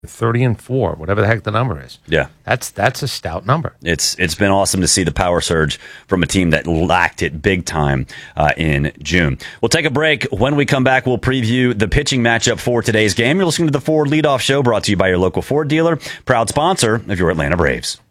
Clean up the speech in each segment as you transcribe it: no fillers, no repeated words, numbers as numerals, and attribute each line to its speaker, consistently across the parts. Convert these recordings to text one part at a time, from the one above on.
Speaker 1: 30-4, whatever the heck the number is.
Speaker 2: Yeah.
Speaker 1: That's a stout number.
Speaker 2: It's been awesome to see the power surge from a team that lacked it big time in June. We'll take a break. When we come back, we'll preview the pitching matchup for today's game. You're listening to the Ford Leadoff Show, brought to you by your local Ford dealer, proud sponsor of your Atlanta Braves.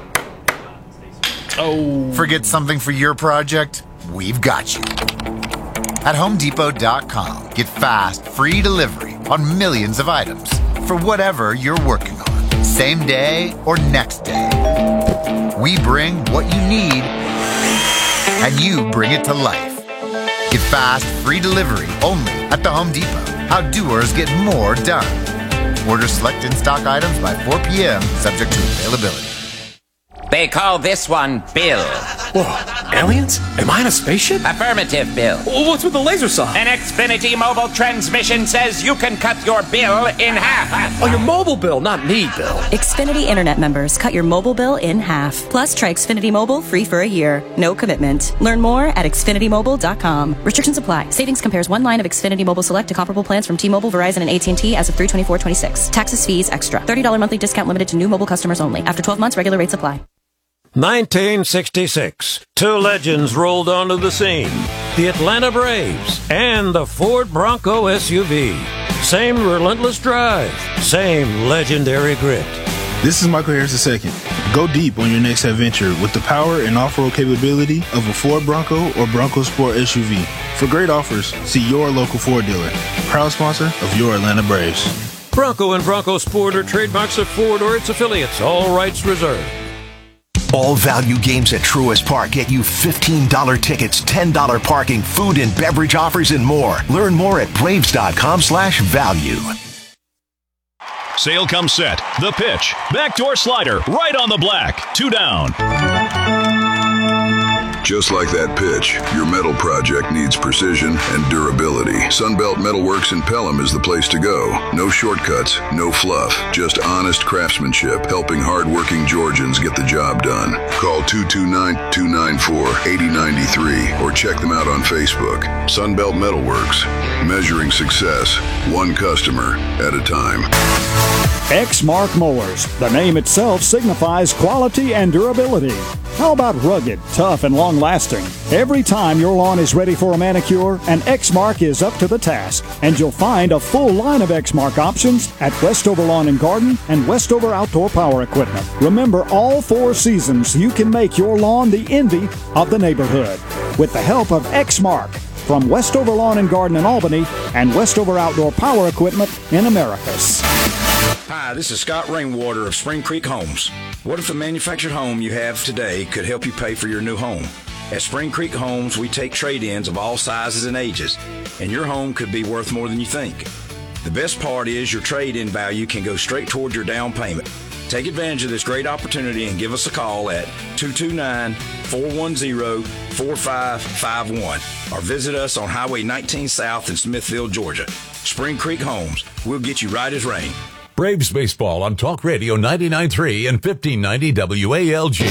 Speaker 3: Forget something for your project? We've got you. At HomeDepot.com, get fast, free delivery on millions of items for whatever you're working on, same day or next day. We bring what you need, and you bring it to life. Get fast, free delivery only at the Home Depot. How doers get more done. Order select in-stock items by 4 p.m., subject to availability.
Speaker 4: They call this one Bill.
Speaker 5: Whoa, aliens? Am I in a spaceship?
Speaker 4: Affirmative, Bill.
Speaker 5: What's with the laser saw?
Speaker 4: An Xfinity mobile transmission says you can cut your bill in half.
Speaker 5: Oh, your mobile bill, not me, Bill.
Speaker 6: Xfinity Internet members, cut your mobile bill in half. Plus, try Xfinity Mobile free for a year. No commitment. Learn more at XfinityMobile.com. Restrictions apply. Savings compares one line of Xfinity Mobile Select to comparable plans from T-Mobile, Verizon, and AT&T as of 3/24/26. Taxes, fees, extra. $30 monthly discount limited to new mobile customers only. After 12 months, regular rates apply.
Speaker 7: 1966. Two legends rolled onto the scene. The Atlanta Braves and the Ford Bronco SUV. Same relentless drive. Same legendary grit.
Speaker 8: This is Michael Harris II. Go deep on your next adventure with the power and off-road capability of a Ford Bronco or Bronco Sport SUV. For great offers, see your local Ford dealer. Proud sponsor of your Atlanta Braves.
Speaker 7: Bronco and Bronco Sport are trademarks of Ford or its affiliates. All rights reserved.
Speaker 9: All value games at Truist Park get you $15 tickets, $10 parking, food and beverage offers, and more. Learn more at Braves.com/value.
Speaker 10: Sale comes set. The pitch. Backdoor slider. Right on the black. 2 down.
Speaker 11: Just like that pitch, your metal project needs precision and durability. Sunbelt Metalworks in Pelham is the place to go. No shortcuts, no fluff, just honest craftsmanship, helping hardworking Georgians get the job done. Call 229-294-8093 or check them out on Facebook. Sunbelt Metalworks, measuring success, one customer at a time.
Speaker 12: Exmark Mowers. The name itself signifies quality and durability. How about rugged, tough, and long-lasting? Every time your lawn is ready for a manicure, an Exmark is up to the task. And you'll find a full line of Exmark options at Westover Lawn and Garden and Westover Outdoor Power Equipment. Remember, all 4 seasons, you can make your lawn the envy of the neighborhood with the help of Exmark from Westover Lawn and Garden in Albany and Westover Outdoor Power Equipment in Americus.
Speaker 13: Hi, this is Scott Rainwater of Spring Creek Homes. What if the manufactured home you have today could help you pay for your new home? At Spring Creek Homes, we take trade-ins of all sizes and ages, and your home could be worth more than you think. The best part is your trade-in value can go straight toward your down payment. Take advantage of this great opportunity and give us a call at 229-410-4551 or visit us on Highway 19 South in Smithfield, Georgia. Spring Creek Homes, we'll get you right as rain.
Speaker 14: Braves baseball on Talk Radio 99.3 and 1590 WALG.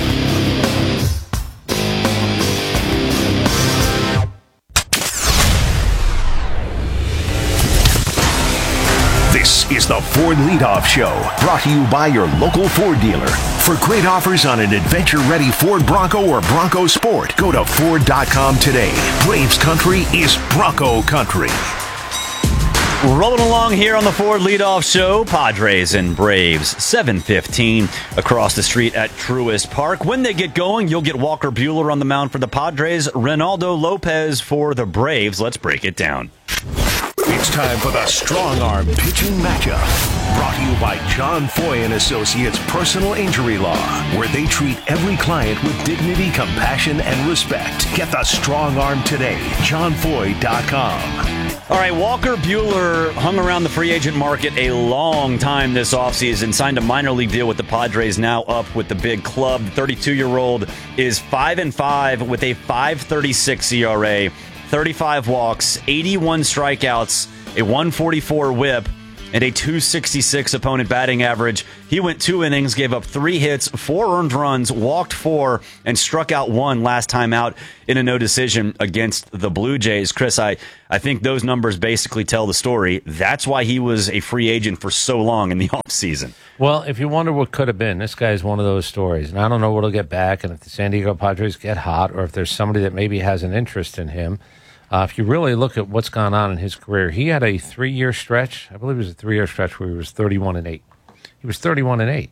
Speaker 9: This is the Ford Leadoff Show, brought to you by your local Ford dealer. For great offers on an adventure-ready Ford Bronco or Bronco Sport, go to Ford.com today. Braves country is Bronco country.
Speaker 2: Rolling along here on the Ford Leadoff Show, Padres and Braves, 7:15 across the street at Truist Park. When they get going, you'll get Walker Buehler on the mound for the Padres, Reynaldo Lopez for the Braves. Let's break it down.
Speaker 9: It's time for the Strong Arm Pitching Matchup. Brought to you by John Foy & Associates Personal Injury Law, where they treat every client with dignity, compassion, and respect. Get the Strong Arm today. JohnFoy.com.
Speaker 2: All right, Walker Buehler hung around the free agent market a long time this offseason, signed a minor league deal with the Padres, now up with the big club. The 32-year-old is 5-5 with a 5.36 ERA, 35 walks, 81 strikeouts, a 144 whip. and a .266 opponent batting average. He went 2 innings, gave up 3 hits, 4 earned runs, walked 4, and struck out 1 last time out in a no decision against the Blue Jays. Chris, I think those numbers basically tell the story. That's why he was a free agent for so long in the offseason.
Speaker 1: Well, if you wonder what could have been, this guy's one of those stories. And I don't know what he'll get back, and if the San Diego Padres get hot, or if there's somebody that maybe has an interest in him. If you really look at what's gone on in his career, he had a 3-year stretch. I believe it was a 3-year stretch where he was 31-8. He was 31-8,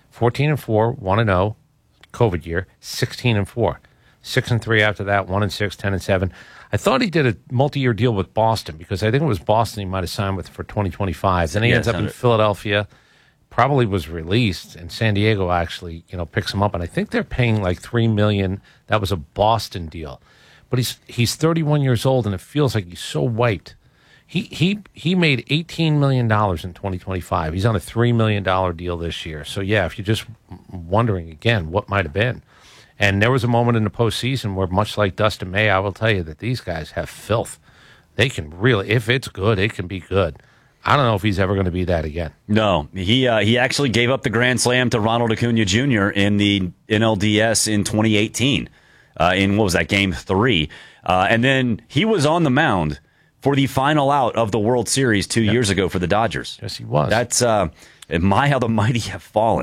Speaker 1: 14-4, 1-0, COVID year, 16-4, 6-3 after that, 1-6, 10-7. I thought he did a multi-year deal with Boston because I think it was Boston he might have signed with for 2025. Then he ends up in Philadelphia, probably was released, and San Diego actually, picks him up. And I think they're paying like $3 million. That was a Boston deal. But he's 31 years old, and it feels like he's so wiped. He made $18 million in 2025. He's on a $3 million deal this year. So, yeah, if you're just wondering, again, what might have been. And there was a moment in the postseason where, much like Dustin May, I will tell you that these guys have filth. They can really, if it's good, it can be good. I don't know if he's ever going to be that again.
Speaker 2: No, he actually gave up the Grand Slam to Ronald Acuna Jr. in the NLDS in 2018. In, what was that, Game 3. And then he was on the mound for the final out of the World Series 2 years ago for the Dodgers.
Speaker 1: Yes, he was.
Speaker 2: That's how the mighty have fallen.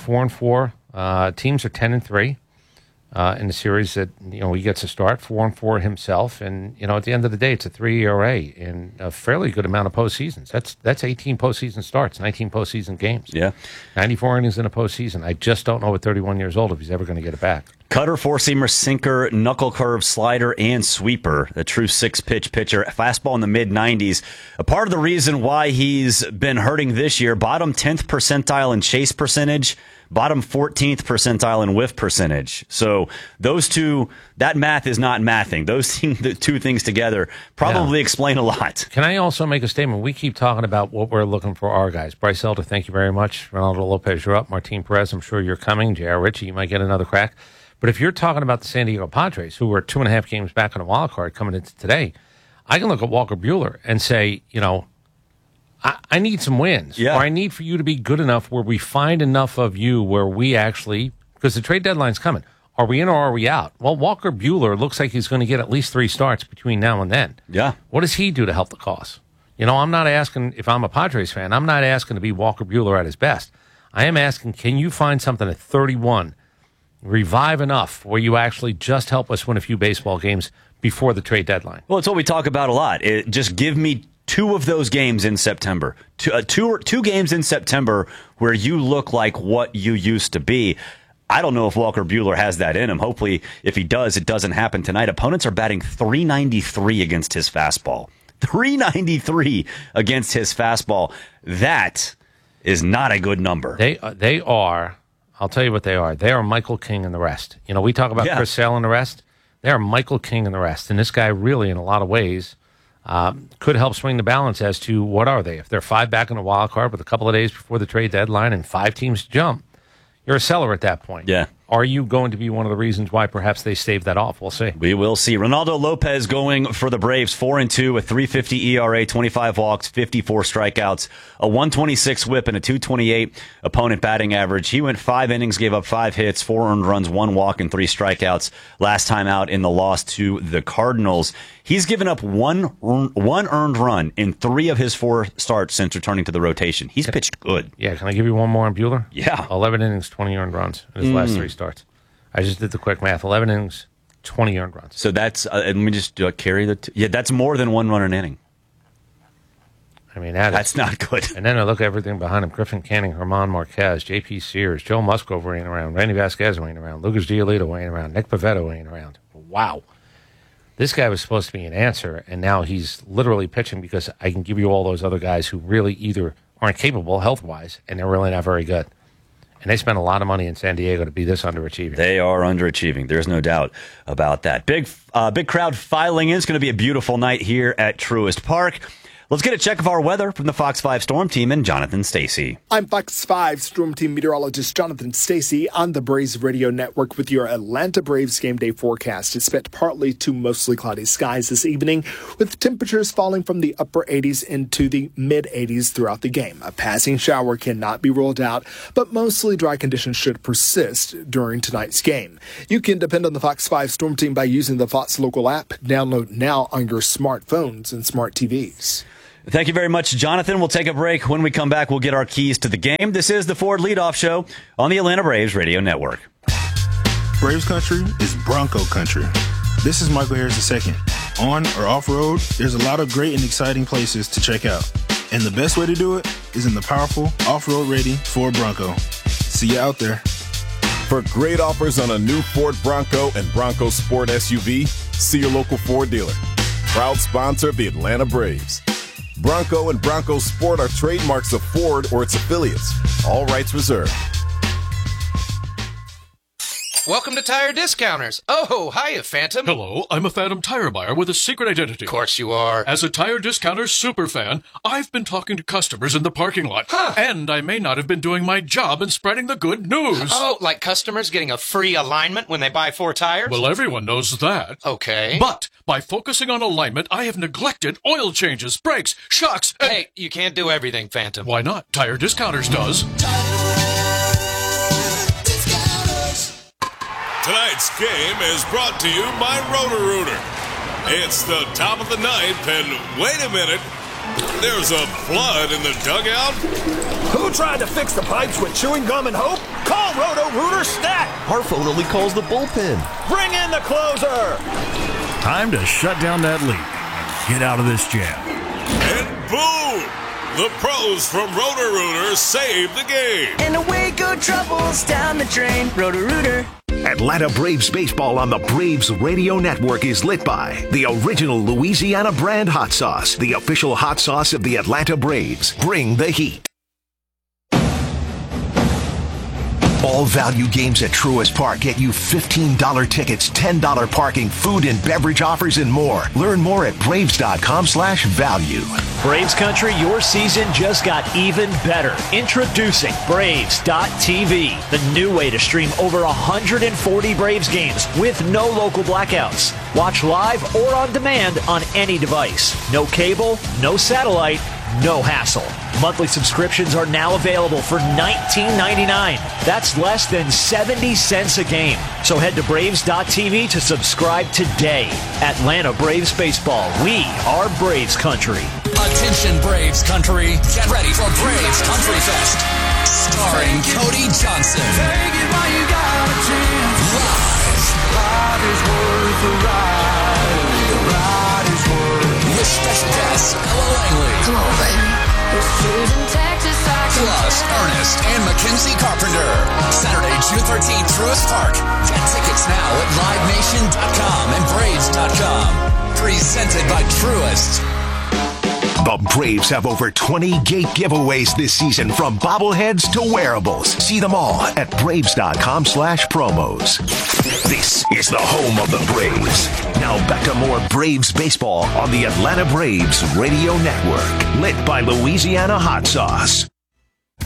Speaker 1: 1-0, 4-4. Teams are 10-3 in the series that he gets to start. 4-4 himself, and at the end of the day, it's a 3 ERA in a fairly good amount of postseasons. That's 18 postseason starts, 19 postseason games.
Speaker 2: Yeah,
Speaker 1: 94 innings in a postseason. I just don't know at 31 years old if he's ever going to get it back.
Speaker 2: Cutter, four-seamer, sinker, knuckle curve, slider, and sweeper. The true 6-pitch pitcher. Fastball in the mid-90s. A part of the reason why he's been hurting this year, bottom 10th percentile in chase percentage, bottom 14th percentile in whiff percentage. So those two, that math is not mathing. Those the two things together probably explain a lot.
Speaker 1: Can I also make a statement? We keep talking about what we're looking for our guys. Bryce Elder, thank you very much. Ronaldo Lopez, you're up. Martin Perez, I'm sure you're coming. J.R. Ritchie, you might get another crack. But if you're talking about the San Diego Padres, who were 2.5 games back on a wild card coming into today, I can look at Walker Buehler and say, I need some wins.
Speaker 2: Yeah.
Speaker 1: Or I need for you to be good enough where we find enough of you where we actually, because the trade deadline's coming, are we in or are we out? Well, Walker Buehler looks like he's going to get at least 3 starts between now and then.
Speaker 2: Yeah.
Speaker 1: What does he do to help the cause? I'm not asking, if I'm a Padres fan, I'm not asking to be Walker Buehler at his best. I am asking, can you find something at 31, revive enough where you actually just help us win a few baseball games before the trade deadline?
Speaker 2: Well, it's what we talk about a lot. Just give me 2 of those games in September. Two games in September where you look like what you used to be. I don't know if Walker Buehler has that in him. Hopefully, if he does, it doesn't happen tonight. Opponents are batting .393 against his fastball. .393 against his fastball. That is not a good number.
Speaker 1: They are. I'll tell you what they are. They are Michael King and the rest. We talk about Chris Sale and the rest. They are Michael King and the rest. And this guy really, in a lot of ways, could help swing the balance as to what are they. If they're 5 back in the wild card with a couple of days before the trade deadline and 5 teams to jump, you're a seller at that point.
Speaker 2: Yeah.
Speaker 1: Are you going to be one of the reasons why perhaps they stave that off? We'll see.
Speaker 2: We will see. Ronaldo Lopez going for the Braves, 4-2, a 3.50 ERA, 25 walks, 54 strikeouts, a 126 whip, and a 228 opponent batting average. He went 5 innings, gave up 5 hits, 4 earned runs, 1 walk, and 3 strikeouts last time out in the loss to the Cardinals. He's given up one earned run in 3 of his 4 starts since returning to the rotation. He's pitched good.
Speaker 1: Yeah, can I give you one more on Buehler?
Speaker 2: Yeah.
Speaker 1: 11 innings, 20 earned runs in his last 3 starts. I just did the quick math. 11 innings, 20 earned runs.
Speaker 2: So that's, let me just carry the, that's more than 1 run an inning.
Speaker 1: I mean,
Speaker 2: that's not good.
Speaker 1: And then I look at everything behind him. Griffin Canning, Herman Marquez, J.P. Sears, Joe Musgrove ain't around, Randy Vasquez ain't around, Lucas Giolito ain't around, Nick Pivetta ain't around. Wow. This guy was supposed to be an answer, and now he's literally pitching because I can give you all those other guys who really either aren't capable health-wise, and they're really not very good. And they spent a lot of money in San Diego to be this underachieving.
Speaker 2: They are underachieving. There's no doubt about that. Big crowd filing in. It's going to be a beautiful night here at Truist Park. Let's get a check of our weather from the Fox 5 Storm Team and Jonathan Stacy.
Speaker 15: I'm Fox 5 Storm Team meteorologist Jonathan Stacy on the Braves Radio Network with your Atlanta Braves game day forecast. Expect partly to mostly cloudy skies this evening, with temperatures falling from the upper 80s into the mid-80s throughout the game. A passing shower cannot be ruled out, but mostly dry conditions should persist during tonight's game. You can depend on the Fox 5 Storm Team by using the Fox Local app. Download now on your smartphones and smart TVs.
Speaker 2: Thank you very much, Jonathan. We'll take a break. When we come back, we'll get our keys to the game. This is the Ford Leadoff Show on the Atlanta Braves Radio Network.
Speaker 8: Braves country is Bronco country. This is Michael Harris II. On or off-road, there's a lot of great and exciting places to check out. And the best way to do it is in the powerful, off-road ready Ford Bronco. See you out there.
Speaker 16: For great offers on a new Ford Bronco and Bronco Sport SUV, see your local Ford dealer. Proud sponsor of the Atlanta Braves. Bronco and Bronco Sport are trademarks of Ford or its affiliates. All rights reserved.
Speaker 5: Welcome to Tire Discounters. Oh, hiya, Phantom.
Speaker 17: Hello, I'm a Phantom tire buyer with a secret identity.
Speaker 5: Of course you are.
Speaker 17: As a Tire Discounters superfan, I've been talking to customers in the parking lot.
Speaker 5: Huh.
Speaker 17: And I may not have been doing my job in spreading the good news.
Speaker 5: Oh, like customers getting a free alignment when they buy 4 tires?
Speaker 17: Well, everyone knows that.
Speaker 5: Okay.
Speaker 17: But by focusing on alignment, I have neglected oil changes, brakes, shocks, and...
Speaker 5: Hey, you can't do everything, Phantom.
Speaker 17: Why not? Tire Discounters does.
Speaker 18: Tonight's game is brought to you by Roto-Rooter. It's the top of the ninth, and wait a minute, there's a flood in the dugout.
Speaker 19: Who tried to fix the pipes with chewing gum and hope? Call Roto-Rooter stat.
Speaker 20: Our phone only calls the bullpen.
Speaker 19: Bring in the closer.
Speaker 21: Time to shut down that leak and get out of this jam.
Speaker 18: And boom! The pros from Roto-Rooter save the game.
Speaker 22: And away go troubles down the drain. Roto-Rooter.
Speaker 9: Atlanta Braves baseball on the Braves Radio Network is lit by the original Louisiana brand hot sauce, the official hot sauce of the Atlanta Braves. Bring the heat. All value games at Truist Park get you $15 tickets, $10 parking, food and beverage offers, and more. Learn more at Braves.com/value.
Speaker 23: Braves Country, your season just got even better. Introducing Braves.tv, the new way to stream over 140 Braves games with no local blackouts. Watch live or on demand on any device. No cable, no satellite, no hassle. Monthly subscriptions are now available for $19.99. That's less than 70 cents a game. So head to Braves.tv to subscribe today. Atlanta Braves Baseball. We are Braves Country.
Speaker 24: Attention Braves Country. Get ready for Braves Country Fest. Starring Cody Johnson. Take it while you got a chance. Live is worth the ride. The ride is worth. With special guests Ella Langley. Come on, baby. Plus Ernest and Mackenzie Carpenter. Saturday, June 13th, Truist Park. Get tickets now at LiveNation.com and Braves.com. Presented by Truist.
Speaker 9: The Braves have over 20 gate giveaways this season, from bobbleheads to wearables. See them all at Braves.com/promos. This is the home of the Braves. Now back to more Braves baseball on the Atlanta Braves Radio Network. Lit by Louisiana Hot Sauce.